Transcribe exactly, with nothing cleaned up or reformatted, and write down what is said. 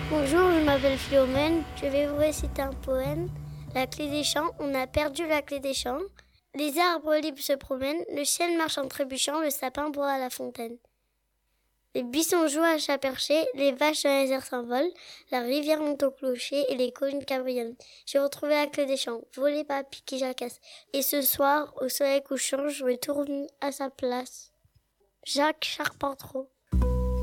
Bonjour, je m'appelle Philomène. Je vais vous réciter un poème. La clé des champs, on a perdu la clé des champs. Les arbres libres se promènent, le ciel marche en trébuchant, le sapin boit à la fontaine. Les buissons jouent à chat perché, les vaches dans les airs s'envolent, la rivière monte au clocher et les collines cabriolent. J'ai retrouvé la clé des champs, volée pas piqué jacasse. Et ce soir, au soleil couchant, je vais tout remis à sa place. Jacques Charpentreau.